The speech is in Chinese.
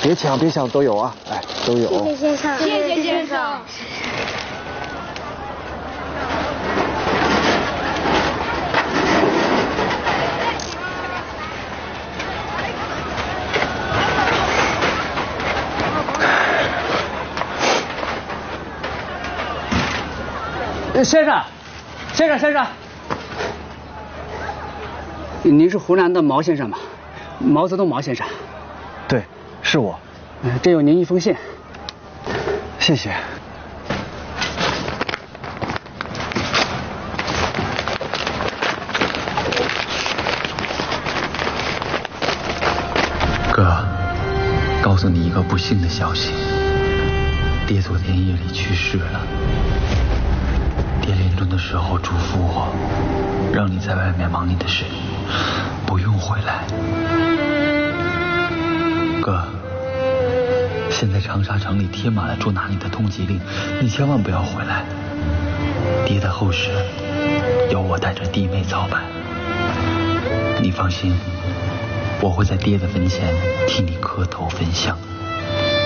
别抢，别抢，都有啊！哎，都有。 谢谢先生， 谢谢先生。 先生，先生，您是湖南的毛先生吗？毛泽东毛先生。 对，是我。 这有您一封信。 谢谢。 哥，告诉你一个不幸的消息，爹昨天夜里去世了。爹临终的时候嘱咐我，让你在外面忙你的事，不用回来。哥，现在长沙城里贴满了捉拿你的通缉令，你千万不要回来。爹的后事由我带着弟妹操办，你放心，我会在爹的坟前替你磕头分享。